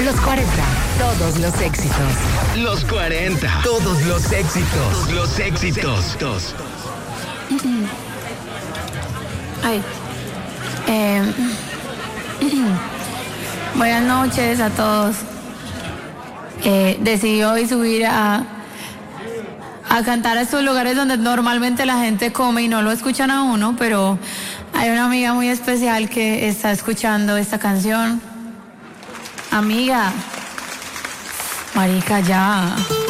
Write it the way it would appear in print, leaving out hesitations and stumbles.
Los 40, todos los éxitos. Los 40, todos los éxitos. Todos los éxitos. Ay. Buenas noches a todos. Decidí hoy subir a cantar a estos lugares donde normalmente la gente come y no lo escuchan a uno, pero hay una amiga muy especial que está escuchando esta canción. Amiga, marica, ya.